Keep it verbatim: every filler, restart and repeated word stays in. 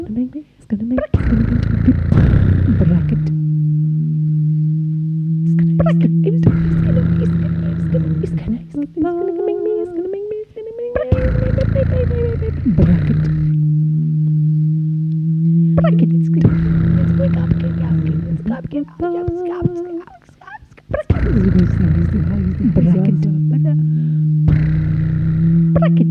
make me. It's gonna make. It's gonna make bracket. It's gonna bracket. It's gonna. It's gonna. It's gonna. It's gonna. It's gonna. It's gonna make me. It's gonna make me. It's gonna make me. Bracket. Bracket. It's gonna. It's wake up. Get out. Get up. Get out. Scab. Scab. Scab. Bracket. Bracket. Bracket.